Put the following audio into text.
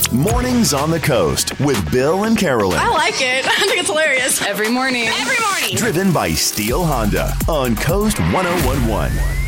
Mornings on the Coast with Bill and Carolyn. I like it. I think it's hilarious. Every morning. Driven by Steel Honda on Coast 1011.